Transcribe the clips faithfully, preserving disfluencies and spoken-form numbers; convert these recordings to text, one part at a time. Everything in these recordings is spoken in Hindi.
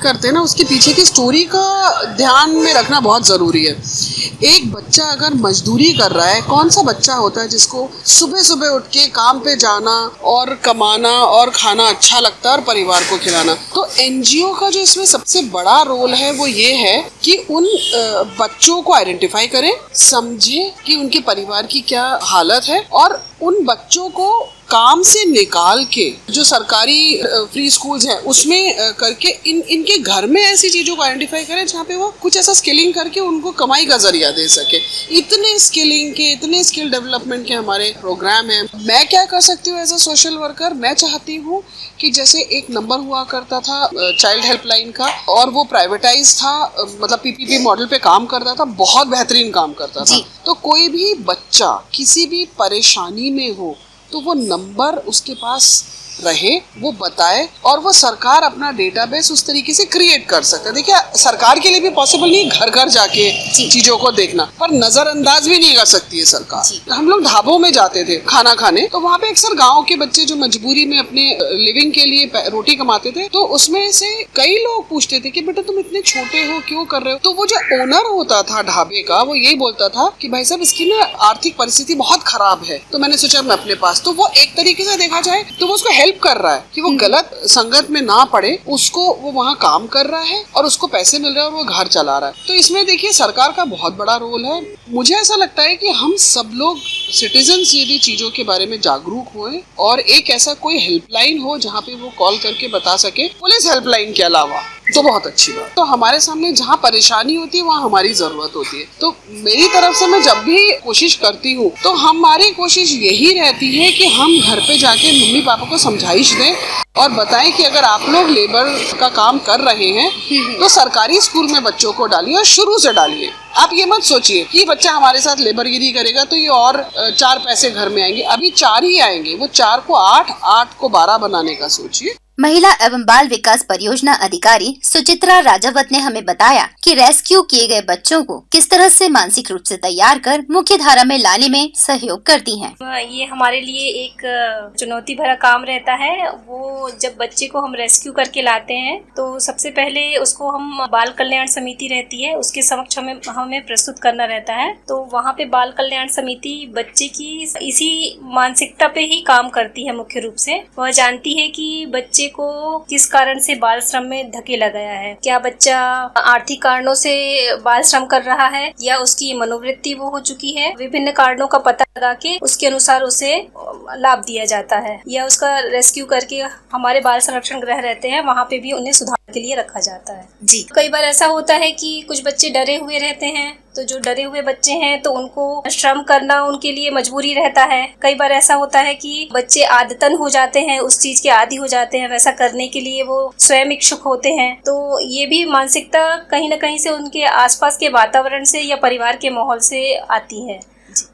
करते हैं ना, उसके पीछे की स्टोरी का ध्यान में रखना बहुत ज़रूरी है। एक बच्चा अगर मजदूरी कर रहा है, कौन सा बच्चा होता है जिसको सुबह सुबह उठ के काम पे जाना और कमाना और खाना अच्छा लगता है और परिवार को खिलाना। तो एनजीओ का जो इसमें सबसे बड़ा रोल है वो ये है कि उन बच्चों को आइडेंटिफाई करें, समझे कि उनके परिवार की क्या हालत है और उन बच्चों को काम से निकाल के जो सरकारी फ्री स्कूल्स हैं उसमें करके इन इनके घर में ऐसी चीज़ों को आइडेंटिफाई करें जहाँ पे वो कुछ ऐसा स्किलिंग करके उनको कमाई का जरिया दे सके। इतने स्किलिंग के, इतने स्किल डेवलपमेंट के हमारे प्रोग्राम हैं। मैं क्या कर सकती हूँ एज अ सोशल वर्कर? मैं चाहती हूँ कि जैसे एक नंबर हुआ करता था चाइल्ड हेल्पलाइन का, और वो प्राइवेटाइज था, मतलब पीपीपी मॉडल पे काम करता था, बहुत बेहतरीन काम करता था। तो कोई भी बच्चा किसी भी परेशानी में हो तो वो नंबर उसके पास रहे, वो बताए और वो सरकार अपना डेटाबेस उस तरीके से क्रिएट कर सकता है। देखिए, सरकार के लिए भी पॉसिबल नहीं घर घर जाके चीजों को देखना, पर नजरअंदाज भी नहीं कर सकती है सरकार। हम लोग ढाबों में जाते थे खाना खाने, तो वहाँ पे अक्सर गांव के बच्चे जो मजबूरी में अपने लिविंग के लिए रोटी कमाते थे, तो उसमें से कई लोग पूछते थे कि बेटा तुम इतने छोटे हो, क्यों कर रहे हो? तो वो जो ओनर होता था ढाबे का, वो यही बोलता था कि भाई साहब इसकी ना आर्थिक परिस्थिति बहुत खराब है, तो मैंने सोचा मैं अपने पास, तो वो एक तरीके से देखा जाए तो वो उसको हेल्प कर रहा है कि वो गलत संगत में ना पड़े, उसको वो वहाँ काम कर रहा है और उसको पैसे मिल रहे हैं और वो घर चला रहा है। तो इसमें देखिए सरकार का बहुत बड़ा रोल है। मुझे ऐसा लगता है कि हम सब लोग सिटीजन्स यदि चीजों के बारे में जागरूक हुए और एक ऐसा कोई हेल्पलाइन हो जहाँ पे वो कॉल करके बता सके, पुलिस हेल्पलाइन के अलावा, तो बहुत अच्छी बात। तो हमारे सामने जहाँ परेशानी होती है वहाँ हमारी जरूरत होती है। तो मेरी तरफ से मैं जब भी कोशिश करती हूँ तो हमारी कोशिश यही रहती है कि हम घर पे जाके मम्मी पापा को समझाइश दें और बताएं कि अगर आप लोग लेबर का काम कर रहे हैं तो सरकारी स्कूल में बच्चों को डालिए और शुरू से डालिए। आप ये मत सोचिए कि बच्चा हमारे साथ लेबरगिरी करेगा तो ये और चार पैसे घर में आएंगे, अभी चार ही आएंगे, वो चार को आठ, आठ को बारह बनाने का सोचिए। महिला एवं बाल विकास परियोजना अधिकारी सुचित्रा राजावत ने हमें बताया कि रेस्क्यू किए गए बच्चों को किस तरह से मानसिक रूप से तैयार कर मुख्य धारा में लाने में सहयोग करती हैं। ये हमारे लिए एक चुनौती भरा काम रहता है। वो जब बच्चे को हम रेस्क्यू करके लाते हैं तो सबसे पहले उसको हम बाल कल्याण समिति रहती है उसके समक्ष हमें हमें प्रस्तुत करना रहता है। तो वहाँ पे बाल कल्याण समिति बच्चे की इसी मानसिकता पे ही काम करती है। मुख्य रूप से वह जानती है कि बच्चे को किस कारण से बाल श्रम में धकेला गया है। क्या बच्चा आर्थिक कारणों से बाल श्रम कर रहा है या उसकी मनोवृत्ति वो हो चुकी है। विभिन्न कारणों का पता लगा के उसके अनुसार उसे लाभ दिया जाता है या उसका रेस्क्यू करके हमारे बाल संरक्षण गृह रहते हैं वहाँ पे भी उन्हें सुधार के लिए रखा जाता है। जी, कई बार ऐसा होता है कि कुछ बच्चे डरे हुए रहते हैं, तो जो डरे हुए बच्चे हैं तो उनको श्रम करना उनके लिए मजबूरी रहता है। कई बार ऐसा होता है कि बच्चे आदतन हो जाते हैं, उस चीज के आदी हो जाते हैं, वैसा करने के लिए वो स्वयं इच्छुक होते हैं। तो ये भी मानसिकता कहीं ना कहीं से उनके आसपास के वातावरण से या परिवार के माहौल से आती है।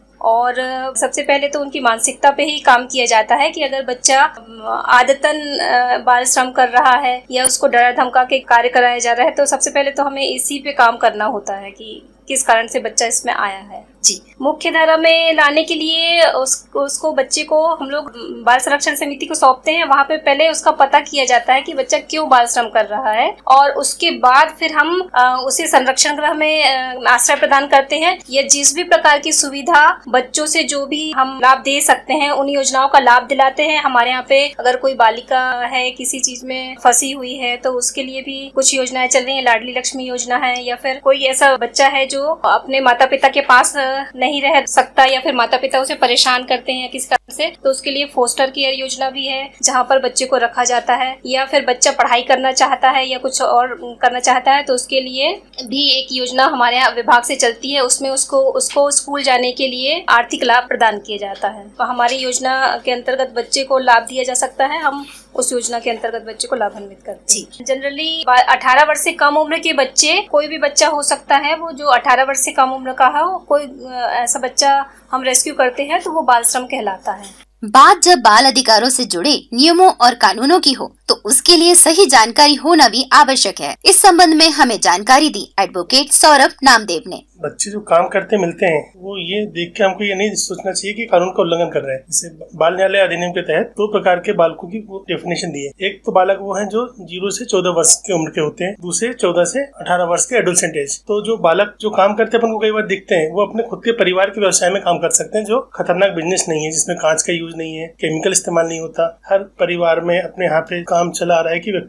और सबसे पहले तो उनकी मानसिकता पे ही काम किया जाता है कि अगर बच्चा आदतन बाल श्रम कर रहा है या उसको डरा धमका के कार्य कराया जा रहा है तो सबसे पहले तो हमें इसी पे काम करना होता है कि किस कारण से बच्चा इसमें आया है। जी, मुख्य धारा में लाने के लिए उस, उसको बच्चे को हम लोग बाल संरक्षण समिति को सौंपते हैं। वहाँ पे पहले उसका पता किया जाता है कि बच्चा क्यों बाल श्रम कर रहा है और उसके बाद फिर हम आ, उसे संरक्षण गृह में आश्रय प्रदान करते हैं या जिस भी प्रकार की सुविधा बच्चों से जो भी हम लाभ दे सकते हैं उन योजनाओं का लाभ दिलाते हैं। हमारे यहाँ पे अगर कोई बालिका है किसी चीज में फंसी हुई है तो उसके लिए भी कुछ योजनाएं चल रही है। लाडली लक्ष्मी योजना है या फिर कोई ऐसा बच्चा है जो अपने माता पिता के पास नहीं रह सकता या फिर माता पिता उसे परेशान करते हैं किस कारण से, तो उसके लिए फोस्टर केयर योजना भी है जहाँ पर बच्चे को रखा जाता है। या फिर बच्चा पढ़ाई करना चाहता है या कुछ और करना चाहता है तो उसके लिए भी एक योजना हमारे यहाँ विभाग से चलती है। उसमें उसको उसको स्कूल जाने के लिए आर्थिक लाभ प्रदान किया जाता है। तो हमारी योजना के अंतर्गत बच्चे को लाभ दिया जा सकता है। हम उस योजना के अंतर्गत बच्चे को लाभान्वित करते हैं। जनरली अठारह वर्ष से कम उम्र के बच्चे, कोई भी बच्चा हो सकता है वो जो अठारह वर्ष से कम उम्र का है, कोई ऐसा बच्चा हम रेस्क्यू करते हैं तो वो बाल श्रम कहलाता है। बात जब बाल अधिकारों से जुड़े नियमों और कानूनों की हो तो उसके लिए सही जानकारी होना भी आवश्यक है। इस संबंध में हमें जानकारी दी एडवोकेट सौरभ नामदेव ने। बच्चे जो काम करते मिलते हैं वो ये देख के हमको ये नहीं सोचना चाहिए कि कानून का उल्लंघन कर रहे हैं। जैसे बाल न्यायालय अधिनियम के तहत दो प्रकार के बालकों की वो डेफिनेशन दी है। एक तो बालक वो हैं जो जीरो से चौदह वर्ष की उम्र के होते हैं, दूसरे चौदह से अठारह वर्ष के एडोलसेंट एज। तो जो बालक जो काम करते हैं अपन को कई बार दिखते हैं, वो अपने खुद के परिवार के व्यवसाय में काम कर सकते हैं, जो खतरनाक बिजनेस नहीं है, जिसमें कांच का यूज नहीं है, केमिकल इस्तेमाल नहीं होता। हर परिवार में अपने यहाँ पे काम चला आ रहा है कि